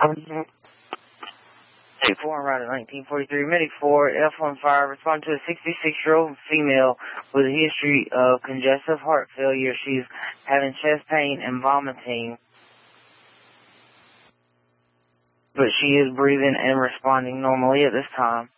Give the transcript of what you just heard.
4 and Route 1943, Medic 4, F1 Fire, respond to a 66-year-old female with a history of congestive heart failure. She's having chest pain and vomiting, but she is breathing and responding normally at this time.